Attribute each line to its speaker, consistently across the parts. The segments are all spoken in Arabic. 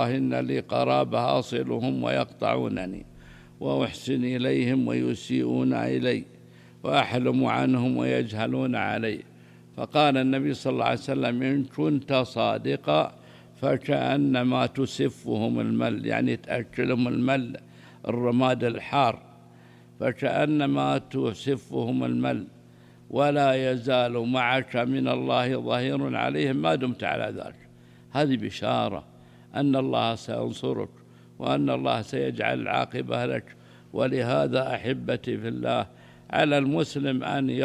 Speaker 1: والله إن لي قرابة أصلهم ويقطعونني، وأحسن إليهم ويسيئون إلي، وأحلم عنهم ويجهلون علي. فقال النبي صلى الله عليه وسلم: إن كنت صادقا فكأنما تسفهم المل، يعني تأكلهم المل، الرماد الحار، فكأنما تسفهم المل، ولا يزال معك من الله ظهير عليهم ما دمت على ذلك. هذه بشارة أن الله سينصرك، وأن الله سيجعل العاقبة لك. ولهذا أحبتي في الله على المسلم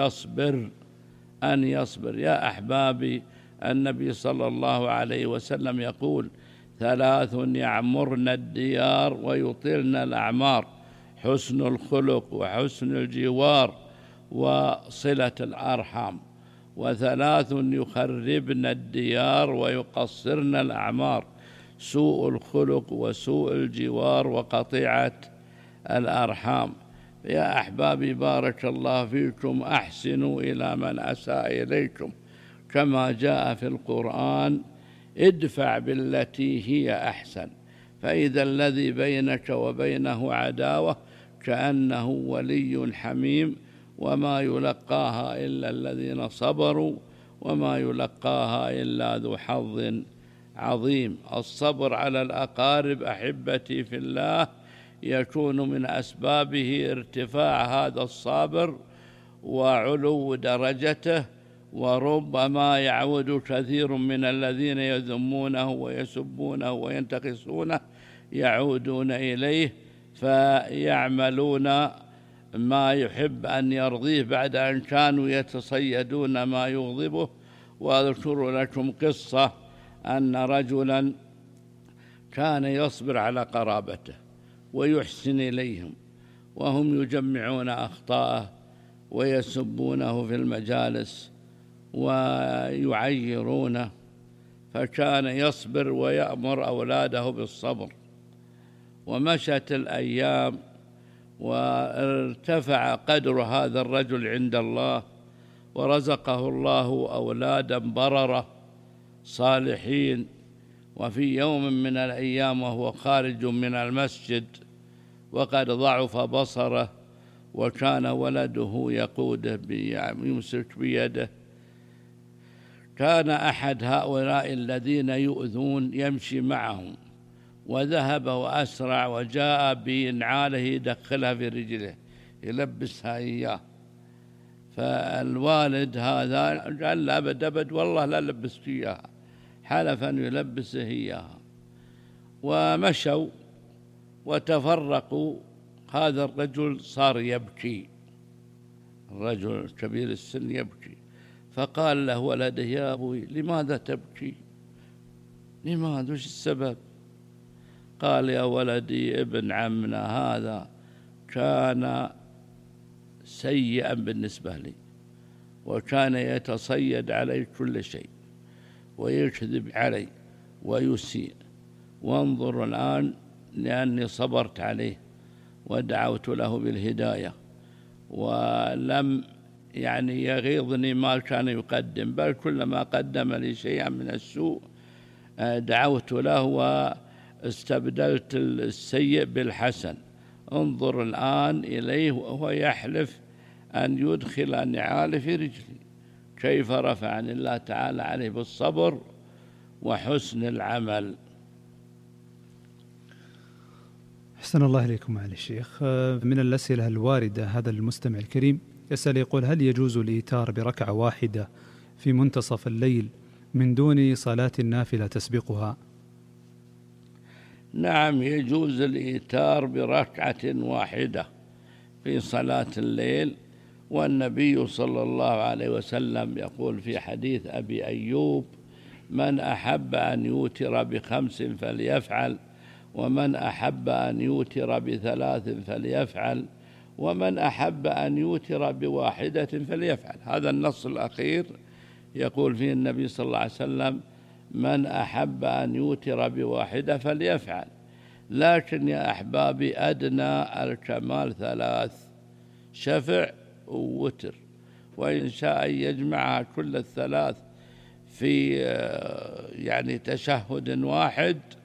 Speaker 1: أن يصبر. يا أحبابي، النبي صلى الله عليه وسلم يقول: 3 يعمرن الديار ويطيلن الأعمار: حسن الخلق، وحسن الجوار، وصلة الأرحام. 3 يخربن الديار ويقصرن الأعمار: سوء الخلق، وسوء الجوار، وقطيعة الأرحام. يا أحبابي، بارك الله فيكم، أحسنوا إلى من أساء إليكم، كما جاء في القرآن: ادفع بالتي هي أحسن، فإذا الذي بينك وبينه عداوة كأنه ولي حميم، وما يلقاها إلا الذين صبروا، وما يلقاها إلا ذو حظ عظيم. الصبر على الأقارب أحبتي في الله يكون من أسبابه ارتفاع هذا الصابر وعلو درجته، وربما يعود كثير من الذين يذمونه ويسبونه وينتقصونه يعودون إليه فيعملون ما يحب أن يرضيه بعد أن كانوا يتصيدون ما يغضبه. وأذكر لكم قصة أن رجلا كان يصبر على قرابته ويحسن إليهم، وهم يجمعون أخطاءه ويسبونه في المجالس ويعيرونه، فكان يصبر ويأمر أولاده بالصبر. ومشت الأيام وارتفع قدر هذا الرجل عند الله، ورزقه الله أولادا بررة صالحين. وفي يوم من الأيام وهو خارج من المسجد وقد ضعف بصره، وكان ولده يقوده يمسك بيده، كان أحد هؤلاء الذين يؤذون يمشي معهم، وذهب وأسرع وجاء بنعاله يدخلها في رجله يلبسها إياه. فالوالد هذا قال: لا أبد والله لا لبست إياها، حلف أن يلبسه إياها. ومشوا وتفرقوا. هذا الرجل صار يبكي، الرجل كبير السن يبكي، فقال له ولده: يا أبوي لماذا تبكي؟ لماذا؟ وش السبب؟ قال: يا ولدي، ابن عمنا هذا كان سيئا بالنسبة لي، وكان يتصيد علي كل شيء ويكذب علي ويسيء، وانظر الآن لأني صبرت عليه ودعوت له بالهداية، ولم يغيظني ما كان يقدم، بل كلما قدم لي شيئا من السوء دعوت له واستبدلت السيء بالحسن. انظر الآن إليه وهو يحلف أن يدخل النعال في رجلي. كيف رفعني الله تعالى عليه بالصبر وحسن العمل.
Speaker 2: أحسن الله إليكم معالي الشيخ. من الأسئلة الواردة هذا المستمع الكريم يسأل يقول: هل يجوز الإيتار بركعة واحدة في منتصف الليل من دون صلاة النافلة تسبقها؟
Speaker 1: نعم، يجوز الإيتار بركعة واحدة في صلاة الليل. والنبي صلى الله عليه وسلم يقول في حديث أبي أيوب: من أحب أن يوتر ب5 فليفعل، ومن أحب أن يوتر ب3 فليفعل، ومن أحب أن يوتر ب1 فليفعل. هذا النص الأخير يقول فيه النبي صلى الله عليه وسلم: من أحب أن يوتر ب1 فليفعل. لكن يا أحبابي، أدنى الكمال 3: شفع ووتر. وإن شاء أن يجمعها كل 3 في تشهد واحد